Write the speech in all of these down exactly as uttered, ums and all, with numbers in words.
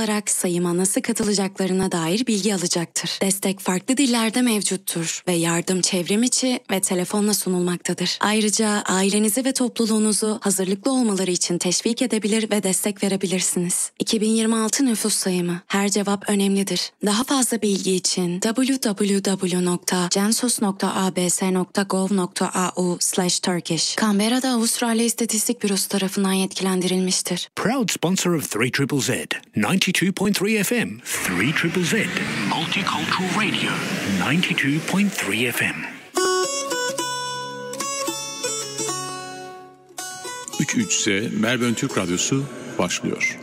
olarak sayıma nasıl katılacaklarına dair bilgi alacaktır. Destek farklı dillerde mevcuttur ve yardım çevrim içi ve telefonla sunulmaktadır. Ayrıca ailenizi ve topluluğunuzu hazırlıklı olmaları için teşvik edebilir ve destek verebilirsiniz. iki bin yirmi altı nüfus sayımı. Her cevap önemlidir. Daha fazla bilgi için double-u double-u double-u nokta census nokta a b s nokta gov nokta a u slash turkish Canberra'da Avustralya İstatistik Bürosu tarafından yetkilendirilmiştir. Proud sponsor of three Z Z, ninety-two point three F M, three Z Z, Multicultural Radio, ninety-two point three F M. üç üç Z Melbourne Türk Radyosu başlıyor.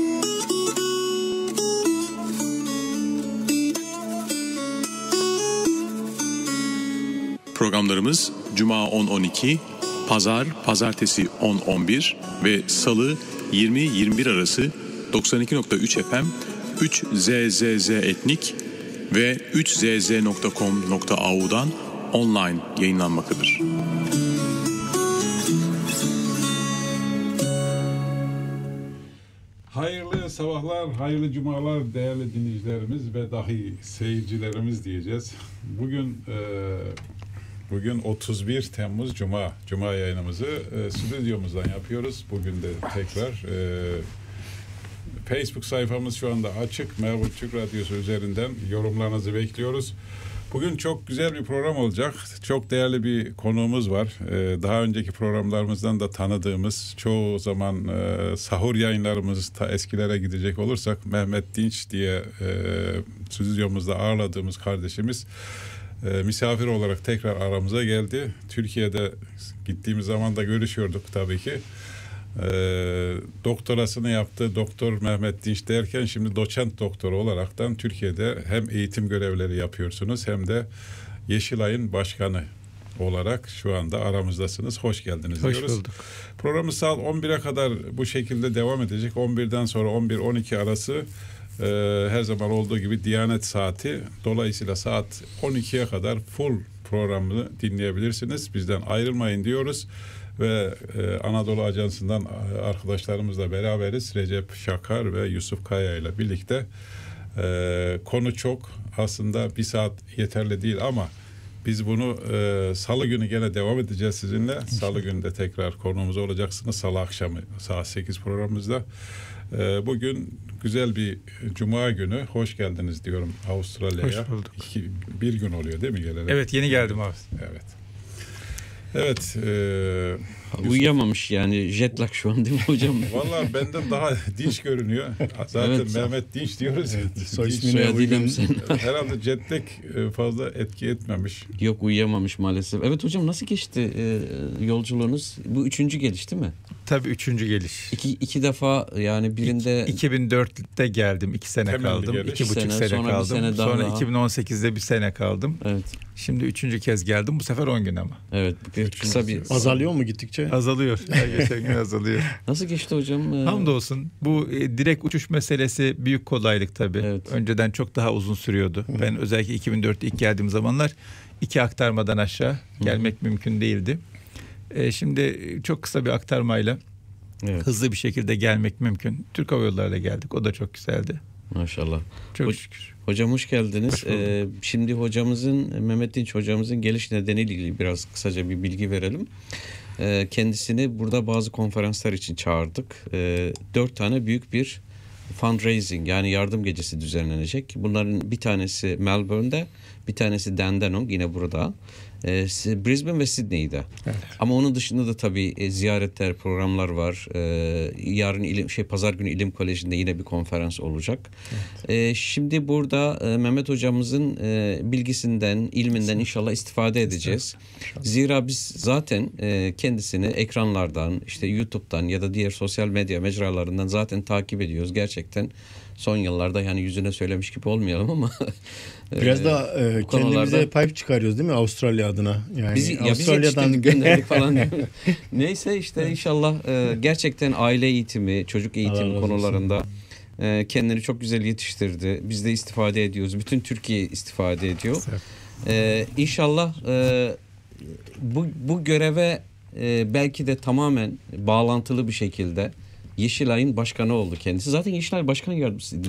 Programlarımız Cuma on on iki, Pazar, Pazartesi on on bir ve Salı yirmi yirmi bir arası doksan iki nokta üç F M, üç Z Z Z Etnik ve üç Z Z nokta com nokta a u'dan online yayınlanmaktadır. Hayırlı sabahlar, hayırlı cumalar değerli dinleyicilerimiz ve dahi seyircilerimiz diyeceğiz. Bugün e, bugün otuz bir Temmuz Cuma, Cuma yayınımızı e, stüdyomuzdan yapıyoruz. Bugün de tekrar e, Facebook sayfamız şu anda açık. Melbourne Türk Radyosu üzerinden yorumlarınızı bekliyoruz. Bugün çok güzel bir program olacak. Çok değerli bir konuğumuz var. Ee, daha önceki programlarımızdan da tanıdığımız, çoğu zaman e, sahur yayınlarımız ta eskilere gidecek olursak Mehmet Dinç diye e, stüdyomuzda ağırladığımız kardeşimiz e, misafir olarak tekrar aramıza geldi. Türkiye'de gittiğimiz zaman da görüşüyorduk tabii ki. E, doktorasını yaptı. Doktor Mehmet Dinç derken şimdi doçent doktoru olaraktan Türkiye'de hem eğitim görevleri yapıyorsunuz hem de Yeşilay'ın başkanı olarak şu anda aramızdasınız. Hoş geldiniz Hoş diyoruz. bulduk. Programı saat on bire kadar bu şekilde devam edecek. on birden sonra on bir on iki arası e, her zaman olduğu gibi Diyanet saati. Dolayısıyla saat on ikiye kadar full programını dinleyebilirsiniz. Bizden ayrılmayın diyoruz. Ve e, Anadolu Ajansı'ndan arkadaşlarımızla beraberiz. Recep Şakar ve Yusuf Kaya ile birlikte. E, konu çok. Aslında bir saat yeterli değil ama biz bunu e, Salı günü gene devam edeceğiz sizinle. Salı günü de tekrar konuğumuz olacaksınız. Salı akşamı saat sekiz programımızda. E, bugün güzel bir Cuma günü. Hoş geldiniz diyorum Avustralya'ya. Hoş bulduk. İki, bir gün oluyor değil mi geleli? Evet, yeni geldim abi. Evet. Evet. E, Uyuyamamış yani, jet lag şu an değil mi hocam? Vallahi benden daha dinç görünüyor. Zaten Evet. Mehmet Dinç diyoruz. Evet, soy soyadıyla mı sen? Herhalde jet lag fazla etki etmemiş. Yok, uyuyamamış maalesef. Evet hocam, nasıl geçti e, yolculuğunuz? Bu üçüncü geliş değil mi? Tabii üçüncü geliş. İki, iki defa yani birinde... iki bin dörtte geldim. iki sene Temelli kaldım. geliş. iki buçuk Sene, sene, sonra bir kaldım. sene daha Sonra daha. iki bin on sekizde bir sene kaldım. Evet. Şimdi üçüncü kez geldim. Bu sefer on gün ama. Evet. Bir, kısa bir... Azalıyor mu gittikçe? Azalıyor. Her geçen gün azalıyor. Nasıl geçti hocam? Ee, Hamdolsun. Bu e, direkt uçuş meselesi büyük kolaylık tabii. Evet. Önceden çok daha uzun sürüyordu. Hı. Ben özellikle iki bin dörtte ilk geldiğim zamanlar iki aktarmadan aşağı gelmek Hı. mümkün değildi. E, şimdi çok kısa bir aktarmayla Evet. hızlı bir şekilde gelmek mümkün. Türk Hava Yolları'yla geldik. O da çok güzeldi. Maşallah. Çok Ho- şükür. Hocam hoş geldiniz. Hoş bulduk. Ee, şimdi hocamızın, Mehmet Dinç hocamızın geliş nedeniyle ilgili biraz kısaca bir bilgi verelim. Ee, kendisini burada bazı konferanslar için çağırdık. Ee, dört tane büyük bir fundraising, yani yardım gecesi düzenlenecek. Bunların bir tanesi Melbourne'de, bir tanesi Dandenong, yine burada. Ee, Brisbane ve Sydney'de. Evet. Ama onun dışında da tabii e, ziyaretler, programlar var. Ee, yarın ilim, şey Pazar günü İlim Koleji'nde yine bir konferans olacak. Evet. Ee, şimdi burada e, Mehmet hocamızın e, bilgisinden, ilminden inşallah istifade edeceğiz. İnşallah. Zira biz zaten e, kendisini ekranlardan, işte YouTube'dan ya da diğer sosyal medya mecralarından zaten takip ediyoruz. Gerçekten son yıllarda, yani yüzüne söylemiş gibi olmayalım ama biraz da e, kendimize konularda... pipe çıkarıyoruz değil mi Avustralya adına? Yani Biz, ya Avustralya'dan biz gönderdik falan. Neyse işte inşallah e, gerçekten aile eğitimi, çocuk eğitimi konularında e, kendini çok güzel yetiştirdi. Biz de istifade ediyoruz. Bütün Türkiye istifade ediyor. E, İnşallah e, bu, bu göreve e, belki de tamamen bağlantılı bir şekilde Yeşilay'ın başkanı oldu kendisi. Zaten Yeşilay Başkan Yardımcısı